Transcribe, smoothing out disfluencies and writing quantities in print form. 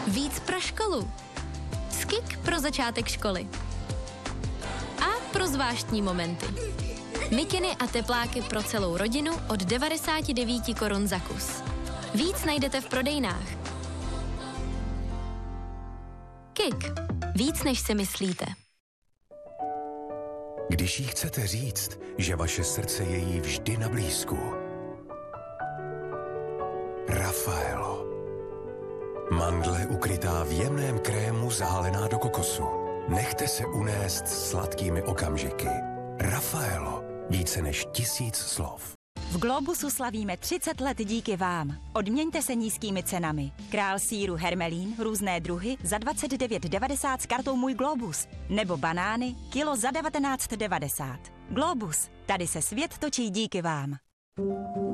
Víc pro školu. Skik pro začátek školy. A pro zvláštní momenty. Mikiny a tepláky pro celou rodinu od 99 korun za kus. Víc najdete v prodejnách. Kik. Víc, než si myslíte. Když jí chcete říct, že vaše srdce je jí vždy na blízku. Raffaello. Mandle ukrytá v jemném krému zahalená do kokosu. Nechte se unést sladkými okamžiky. Raffaello. Více než 1000 slov. V Globusu slavíme 30 let díky vám. Odměňte se nízkými cenami. Král sýru Hermelín, různé druhy za 29,90 s kartou Můj Globus. Nebo banány, kilo za 19,90. Globus, tady se svět točí díky vám.